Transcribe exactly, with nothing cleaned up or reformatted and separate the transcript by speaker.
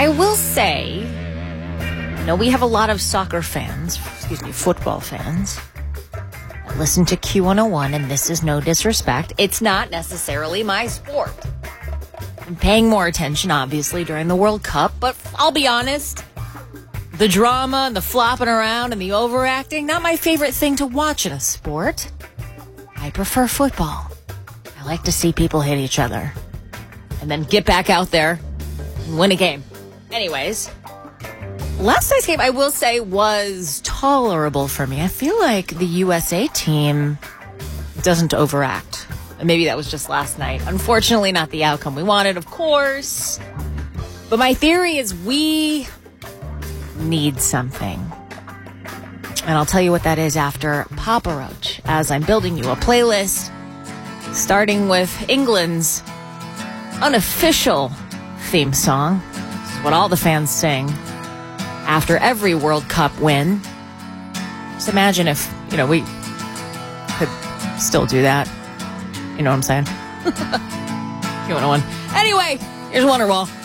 Speaker 1: I will say, you know, we have a lot of soccer fans, excuse me, football fans, that listen to Q one oh one, and this is no disrespect. It's not necessarily my sport. I'm paying more attention, obviously, during the World Cup, but I'll be honest, the drama and the flopping around and the overacting, not my favorite thing to watch in a sport. I prefer football. I like to see people hit each other and then get back out there and win a game. Anyways, last night's game, I will say, was tolerable for me. I feel like the U S A team doesn't overact. Maybe that was just last night. Unfortunately, not the outcome we wanted, of course. But my theory is we need something. And I'll tell you what that is after Papa Roach, as I'm building you a playlist, starting with England's unofficial theme song. This is what all the fans sing after every World Cup win. Just imagine if, you know, we could still do that. You know what I'm saying? Q one oh one. Anyway, here's Wonderwall.